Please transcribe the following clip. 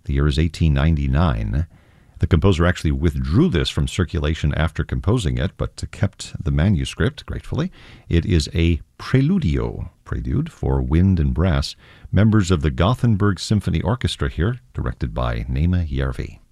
The year is 1899. The composer actually withdrew this from circulation after composing it, but kept the manuscript, gratefully. It is a preludio, prelude for wind and brass. Members of the Gothenburg Symphony Orchestra here, directed by Nema Järvi.